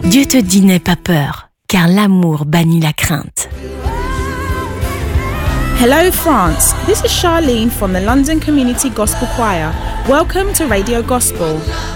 Dieu te dit n'aie pas peur, car l'amour bannit la crainte. Hello France, this is Charlene from the London Community Gospel Choir. Welcome to Radio Gospel.